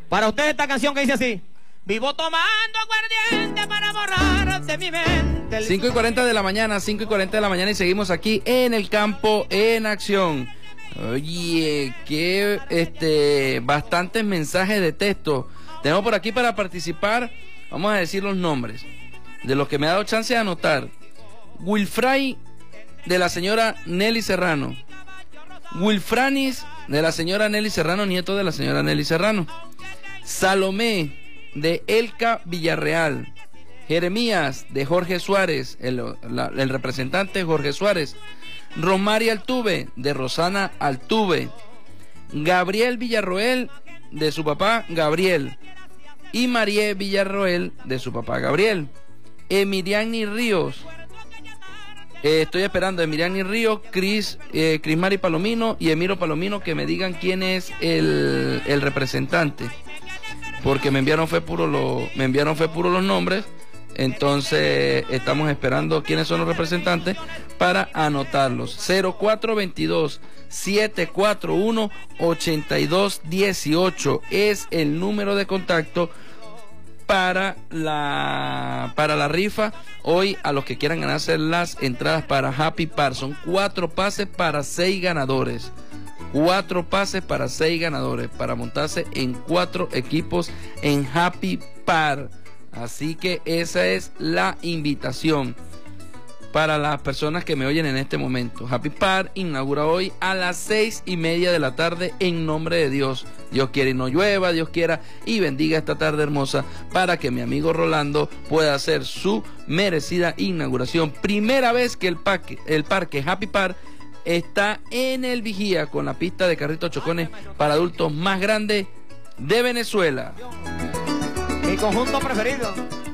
Para ustedes esta canción que dice así: vivo tomando aguardiente para borrar de mi mente. 5:40 de la mañana, 5:40 de la mañana, y seguimos aquí en el campo en acción. Oye, que bastantes mensajes de texto tenemos por aquí para participar. Vamos a decir los nombres de los que me ha dado chance de anotar. Wilfray, de la señora Nelly Serrano. Wilfranis, de la señora Nelly Serrano, nieto de la señora Nelly Serrano. Salomé, de Elka Villarreal. Jeremías, de Jorge Suárez, el representante Jorge Suárez. Romaria Altuve, de Rosana Altuve. Gabriel Villarroel, de su papá Gabriel. Y María Villarroel, de su papá Gabriel. Emiliani Ríos, estoy esperando a Emiliani Ríos, Cris Mari Palomino y Emiro Palomino, que me digan quién es el representante, porque me enviaron fue puro los nombres. Entonces estamos esperando quiénes son los representantes para anotarlos. 0422-741-8218 es el número de contacto para la rifa hoy. A los que quieran ganarse las entradas para Happy Par, son 4 pases para 6 ganadores. 4 pases para 6 ganadores para montarse en 4 equipos en Happy Par. Así que esa es la invitación para las personas que me oyen en este momento. Happy Par inaugura hoy a las 6:30 de la tarde en nombre de Dios. Dios quiera y no llueva, Dios quiera y bendiga esta tarde hermosa para que mi amigo Rolando pueda hacer su merecida inauguración. Primera vez que el parque Happy Par está en el Vigía, con la pista de carritos chocones para adultos más grande de Venezuela. Mi conjunto preferido.